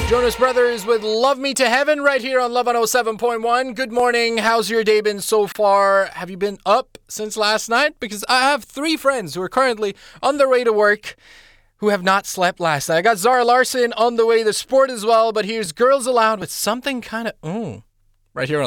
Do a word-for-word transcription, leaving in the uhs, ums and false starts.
Jonas Brothers with Love Me to Heaven right here on Love one oh seven point one. Good morning. How's your day been so far? Have you been up since last night? Because I have three friends who are currently on their way to work who have not slept last night. I got Zara Larson on the way to sport as well, but here's Girls Aloud with something kind of, mm, right here on